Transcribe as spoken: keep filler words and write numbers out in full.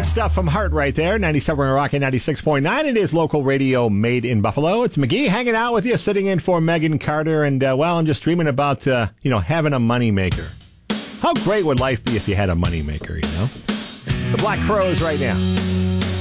Great stuff from Heart right there. ninety-seven Rocky ninety-six point nine. It is local radio made in Buffalo. It's McGee hanging out with you, sitting in for Megan Carter. And, uh, well, I'm just dreaming about, uh, you know, having a moneymaker. How great would life be if you had a moneymaker, you know? The Black Crowes right now.